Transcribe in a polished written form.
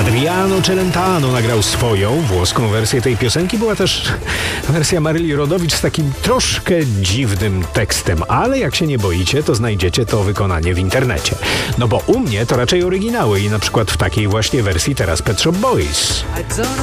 Adriano Celentano nagrał swoją włoską wersję tej piosenki. Była też wersja Maryli Rodowicz z takim troszkę dziwnym tekstem, ale jak się nie boicie, to znajdziecie to wykonanie w internecie. No bo u mnie to raczej oryginały i na przykład w takiej właśnie wersji teraz Pet Shop Boys.